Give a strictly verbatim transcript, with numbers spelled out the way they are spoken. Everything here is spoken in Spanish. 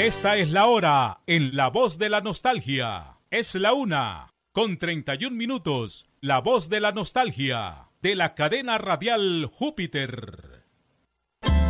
Esta es la hora en La Voz de la Nostalgia. Es la una, con treinta y un minutos. La Voz de la Nostalgia, de la cadena radial Júpiter.